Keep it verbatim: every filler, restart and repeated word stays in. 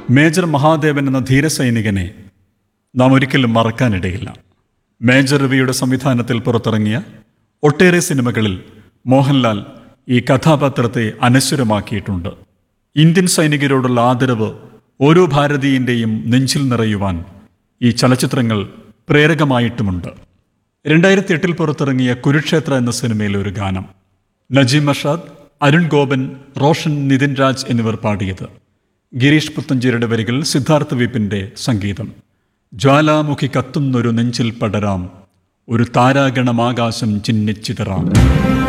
Major Mahadevan എന്ന ധീരസൈനികനെ നാം ഒരിക്കലും മറക്കാനിടയില്ല. മേജർ രവിയുടെ സംവിധാനത്തിൽ പുറത്തിറങ്ങിയ ഒട്ടേറെ സിനിമകളിൽ മോഹൻലാൽ ഈ കഥാപാത്രത്തെ അനശ്വരമാക്കിയിട്ടുണ്ട്. ഇന്ത്യൻ സൈനികരോടുള്ള ആദരവ് ഓരോ ഭാരതീയൻ്റെയും നെഞ്ചിൽ നിറയുവാൻ ഈ ചലച്ചിത്രങ്ങൾ പ്രേരകമായിട്ടുമുണ്ട്. രണ്ടായിരത്തി എട്ടിൽ പുറത്തിറങ്ങിയ കുരുക്ഷേത്ര എന്ന സിനിമയിലെ ഒരു ഗാനം നജീം മഷാദ്, അരുൺ ഗോപൻ, റോഷൻ, നിതിൻ രാജ് എന്നിവർ പാടിയത്. ഗിരീഷ് പുത്തഞ്ചേരിയുടെ വരികൾ, സിദ്ധാർത്ഥ വിപിൻ്റെ സംഗീതം. ജ്വാലാമുഖി കത്തുന്നൊരു നെഞ്ചിൽ പടരാം, ഒരു താരാഗണമാകാശം ചിന്നിച്ചിതറാം.